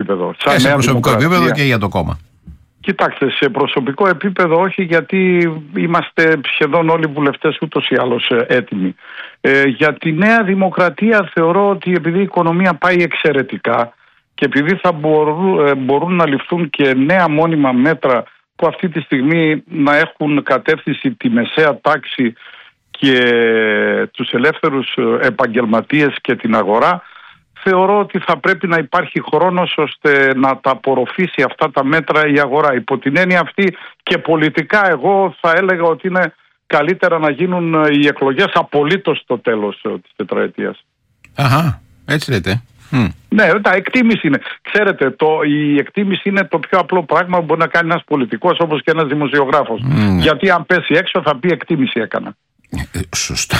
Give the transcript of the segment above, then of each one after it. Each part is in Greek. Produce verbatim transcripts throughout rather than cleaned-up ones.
επίπεδο. Σαν και σε προσωπικό επίπεδο και για το κόμμα. Κοιτάξτε, σε προσωπικό επίπεδο όχι, γιατί είμαστε σχεδόν όλοι οι βουλευτές ούτως ή άλλως έτοιμοι. Ε, για τη Νέα Δημοκρατία θεωρώ ότι επειδή η οικονομία πάει εξαιρετικά και επειδή θα μπορούν, μπορούν να ληφθούν και νέα μόνιμα μέτρα που αυτή τη στιγμή να έχουν κατεύθυνση τη μεσαία τάξη και τους ελεύθερους επαγγελματίες και την αγορά, θεωρώ ότι θα πρέπει να υπάρχει χρόνος ώστε να τα απορροφήσει αυτά τα μέτρα η αγορά. Υπό την έννοια αυτή και πολιτικά εγώ θα έλεγα ότι είναι καλύτερα να γίνουν οι εκλογές απολύτως στο τέλος της τετραετίας. Αχα, έτσι λέτε. Mm. Ναι, τα εκτίμηση είναι. Ξέρετε, το, η εκτίμηση είναι το πιο απλό πράγμα που μπορεί να κάνει ένας πολιτικός όπως και ένας δημοσιογράφος. Mm. Γιατί αν πέσει έξω θα πει εκτίμηση έκανα. Ε, σωστά.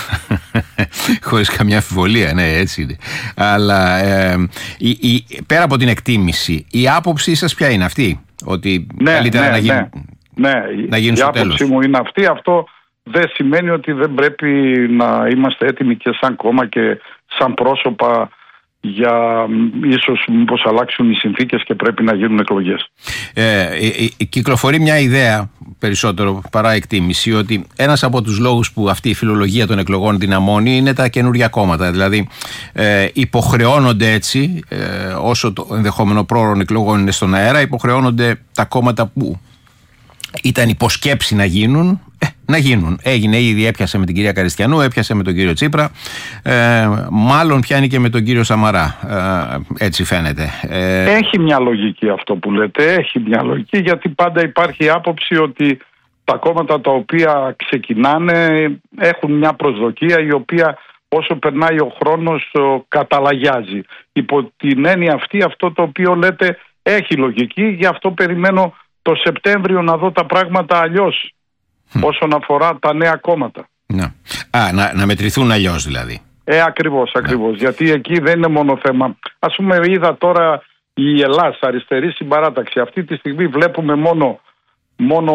Χωρίς καμιά αμφιβολία, ναι, έτσι είναι. Αλλά ε, η, η, πέρα από την εκτίμηση, η άποψή σας ποια είναι αυτή? Ότι ναι, καλύτερα ναι, να γίνουν, ναι, να γίνουν η στο άποψή τέλος. μου είναι αυτή. Αυτό δεν σημαίνει ότι δεν πρέπει να είμαστε έτοιμοι και σαν κόμμα και σαν πρόσωπα για ίσως μήπως αλλάξουν οι συνθήκες και πρέπει να γίνουν εκλογές. Ε, ε, ε, κυκλοφορεί μια ιδέα περισσότερο παρά εκτίμηση ότι ένας από τους λόγους που αυτή η φιλολογία των εκλογών δυναμώνει είναι τα καινούργια κόμματα. Δηλαδή ε, υποχρεώνονται έτσι, ε, όσο το ενδεχόμενο πρόωρων εκλογών είναι στον αέρα, υποχρεώνονται τα κόμματα που ήταν υποσκέψη να γίνουν, ε, να γίνουν. Έγινε ήδη, έπιασε με την κυρία Καριστιανού, έπιασε με τον κύριο Τσίπρα, ε, μάλλον πιάνει και με τον κύριο Σαμαρά, ε, έτσι φαίνεται. Ε, έχει μια λογική αυτό που λέτε, έχει μια λογική, γιατί πάντα υπάρχει άποψη ότι τα κόμματα τα οποία ξεκινάνε έχουν μια προσδοκία η οποία όσο περνάει ο χρόνος καταλαγιάζει. Υπό την έννοια αυτή, αυτό το οποίο λέτε έχει λογική, γι' αυτό περιμένω το Σεπτέμβριο να δω τα πράγματα αλλιώς mm. όσον αφορά τα νέα κόμματα. Να, Α, να, να μετρηθούν αλλιώς δηλαδή. Ε, ακριβώς, ακριβώς. Yeah. Γιατί εκεί δεν είναι μόνο θέμα. Ας πούμε, είδα τώρα η Ελλάς, αριστερή συμπαράταξη. Αυτή τη στιγμή βλέπουμε μόνο, μόνο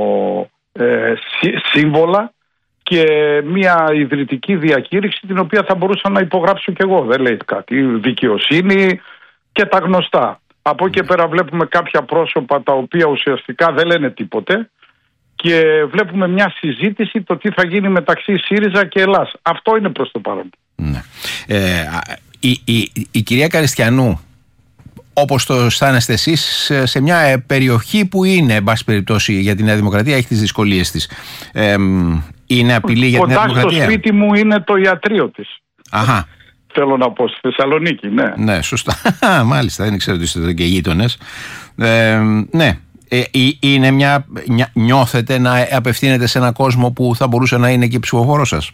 ε, σύμβολα και μια ιδρυτική διακήρυξη την οποία θα μπορούσα να υπογράψω κι εγώ. Δεν λέει κάτι. Δικαιοσύνη και τα γνωστά. Από εκεί και πέρα βλέπουμε κάποια πρόσωπα τα οποία ουσιαστικά δεν λένε τίποτε και βλέπουμε μια συζήτηση το τι θα γίνει μεταξύ ΣΥΡΙΖΑ και Ελλάς. Αυτό είναι προς το παρόν. Ναι. Ε, η, η, η κυρία Καριστιανού, όπως το αισθάνεστε εσείς, σε μια περιοχή που είναι, εν πάση περιπτώσει, για τη Νέα Δημοκρατία, έχει τις δυσκολίες της. Ε, είναι απειλή για τη Νέα Δημοκρατία? Κοντά στο σπίτι μου είναι το ιατρείο της. Αχα. Θέλω να πω, στη Θεσσαλονίκη, ναι. Ναι, σωστά. Μάλιστα, δεν ξέρω ότι είστε εδώ και γείτονες. Ε, ναι. Ε, είναι μια, νιώθετε να απευθύνετε σε έναν κόσμο που θα μπορούσε να είναι και ψηφοφόρος σας?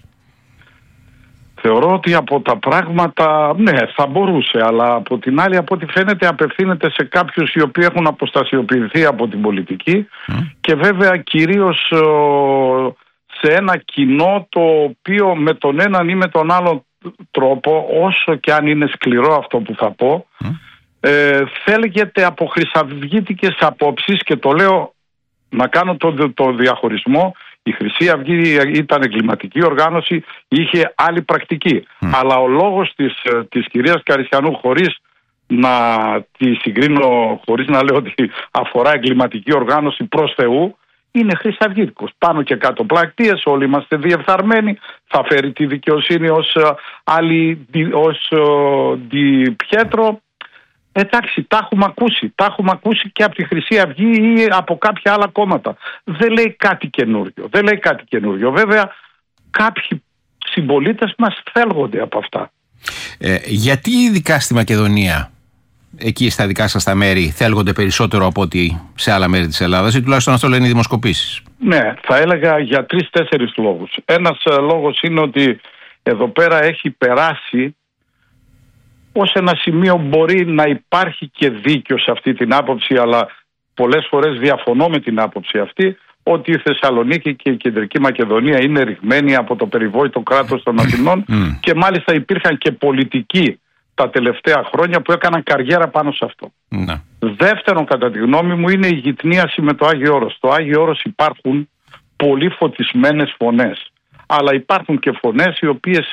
Θεωρώ ότι από τα πράγματα, ναι, θα μπορούσε, αλλά από την άλλη, από ό,τι φαίνεται, απευθύνεται σε κάποιους οι οποίοι έχουν αποστασιοποιηθεί από την πολιτική mm. και βέβαια κυρίως σε ένα κοινό το οποίο με τον έναν ή με τον άλλο τρόπο, όσο και αν είναι σκληρό αυτό που θα πω, mm. ε, θέλγεται από χρυσαυγίτικες απόψεις, και το λέω να κάνω το, το διαχωρισμό. Η Χρυσή Αυγή ήταν εγκληματική οργάνωση, είχε άλλη πρακτική. Mm. Αλλά ο λόγος της, της κυρίας Καριστιανού, χωρίς να τη συγκρίνω, χωρίς να λέω ότι αφορά εγκληματική οργάνωση προς Θεού, είναι χρυσαυγίτικος. Πάνω και κάτω πλακτείες, όλοι είμαστε διεφθαρμένοι, θα φέρει τη δικαιοσύνη ως άλλη, ως Ντι Πιέτρο. Εντάξει, τα έχουμε ακούσει. Τα έχουμε ακούσει και από τη Χρυσή Αυγή ή από κάποια άλλα κόμματα. Δεν λέει κάτι καινούριο. Δεν λέει κάτι καινούριο. Βέβαια, κάποιοι συμπολίτες μας θέλγονται από αυτά. Ε, γιατί ειδικά στη Μακεδονία, εκεί στα δικά σας τα μέρη, θέλγονται περισσότερο από ότι σε άλλα μέρη της Ελλάδας, ή τουλάχιστον αυτό λένε οι δημοσκοπήσεις? Ναι, θα έλεγα για τρεις-τέσσερις λόγους. Ένας λόγος είναι ότι εδώ πέρα έχει περάσει ως ένα σημείο, μπορεί να υπάρχει και δίκιο σε αυτή την άποψη, αλλά πολλές φορές διαφωνώ με την άποψη αυτή, ότι η Θεσσαλονίκη και η Κεντρική Μακεδονία είναι ρηγμένη από το περιβόητο κράτος των Αθηνών και μάλιστα υπήρχαν και πολιτικοί τα τελευταία χρόνια που έκαναν καριέρα πάνω σε αυτό. Mm. Δεύτερον, κατά τη γνώμη μου, είναι η γυτνίαση με το Άγιο Όρος. Στο Άγιο Όρος υπάρχουν πολύ φωτισμένες φωνές, αλλά υπάρχουν και φωνές οι οποίες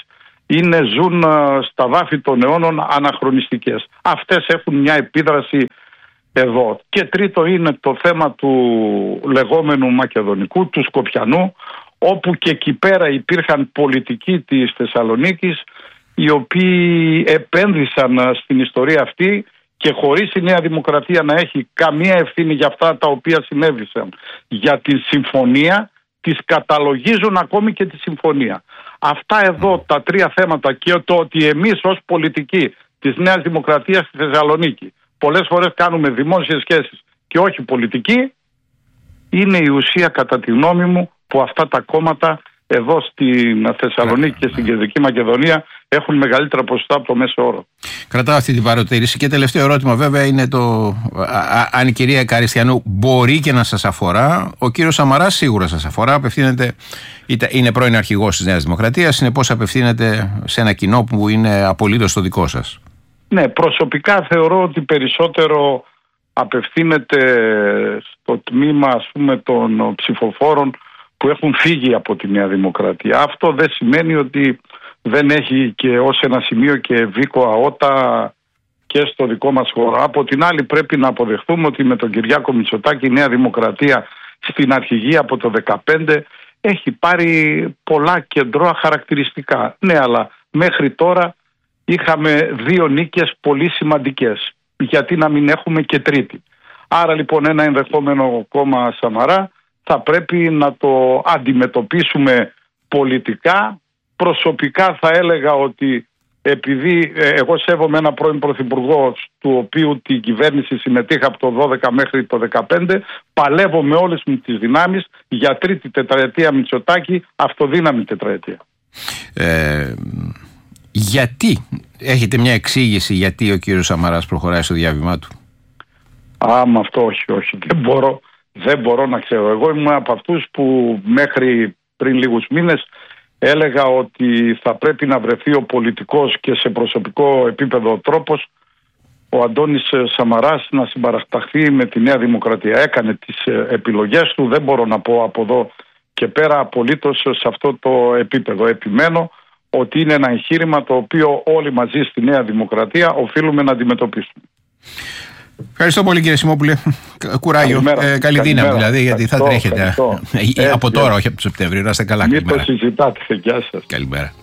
είναι, ζουν στα βάφη των αιώνων αναχρονιστικές. Αυτές έχουν μια επίδραση εδώ. Και τρίτο είναι το θέμα του λεγόμενου Μακεδονικού, του Σκοπιανού, όπου και εκεί πέρα υπήρχαν πολιτικοί της Θεσσαλονίκης οι οποίοι επένδυσαν στην ιστορία αυτή και χωρίς η Νέα Δημοκρατία να έχει καμία ευθύνη για αυτά τα οποία συνέβησαν για τη συμφωνία, τις καταλογίζουν ακόμη και τη συμφωνία. Αυτά εδώ τα τρία θέματα και το ότι εμείς ως πολιτικοί της Νέας Δημοκρατίας στη Θεσσαλονίκη πολλές φορές κάνουμε δημόσιες σχέσεις και όχι πολιτική, είναι η ουσία κατά τη γνώμη μου που αυτά τα κόμματα εδώ στην Θεσσαλονίκη και στην Κεντρική Μακεδονία έχουν μεγαλύτερα ποσοστά από το μέσο όρο. Κρατάω αυτή την παρατήρηση. Και τελευταίο ερώτημα βέβαια είναι το α, αν η κυρία Καριστιανού μπορεί και να σας αφορά. Ο κύριος Σαμαράς σίγουρα σας αφορά. Απευθύνεται, είναι πρώην αρχηγός της Νέας Δημοκρατίας, συνεπώς απευθύνεται σε ένα κοινό που είναι απολύτως το δικό σας. Ναι, προσωπικά θεωρώ ότι περισσότερο απευθύνεται στο τμήμα, ας πούμε, των ψηφοφόρων που έχουν φύγει από τη Νέα Δημοκρατία. Αυτό δεν σημαίνει ότι δεν έχει και ως ένα σημείο και βίκο αότα και στο δικό μας χώρο. Από την άλλη πρέπει να αποδεχθούμε ότι με τον Κυριάκο Μητσοτάκη η Νέα Δημοκρατία στην αρχηγία από το δύο χιλιάδες δεκαπέντε έχει πάρει πολλά κεντρώα χαρακτηριστικά. Ναι, αλλά μέχρι τώρα είχαμε δύο νίκες πολύ σημαντικές. Γιατί να μην έχουμε και τρίτη? Άρα λοιπόν ένα ενδεχόμενο κόμμα Σαμαρά θα πρέπει να το αντιμετωπίσουμε πολιτικά. Προσωπικά θα έλεγα ότι επειδή ε, εγώ σέβομαι ένα πρώην πρωθυπουργό του οποίου την κυβέρνηση συμμετείχα από το δώδεκα μέχρι το δεκαπέντε, παλεύω με όλες μου τις δυνάμεις για τρίτη τετραετία Μητσοτάκη, αυτοδύναμη τετραετία. Ε, γιατί, έχετε μια εξήγηση γιατί ο κύριος Σαμαράς προχωράει στο διάβημά του? Α, με αυτό όχι, όχι, δεν μπορώ. Δεν μπορώ να ξέρω. Εγώ ήμουν από αυτούς που μέχρι πριν λίγους μήνες έλεγα ότι θα πρέπει να βρεθεί ο πολιτικός και σε προσωπικό επίπεδο τρόπος ο Αντώνης Σαμαράς να συμπαρασταχθεί με τη Νέα Δημοκρατία. Έκανε τις επιλογές του, δεν μπορώ να πω από εδώ και πέρα απολύτως σε αυτό το επίπεδο. Επιμένω ότι είναι ένα εγχείρημα το οποίο όλοι μαζί στη Νέα Δημοκρατία οφείλουμε να αντιμετωπίσουμε. Ευχαριστώ πολύ κύριε Σιμόπουλε. Κουράγιο. Ε, καλή δύναμη δηλαδή, γιατί θα τρέχετε. Ε, από τώρα, όχι από το Σεπτέμβριο. Να είστε καλά. Μην το συζητάτε. Γεια σας. Καλημέρα.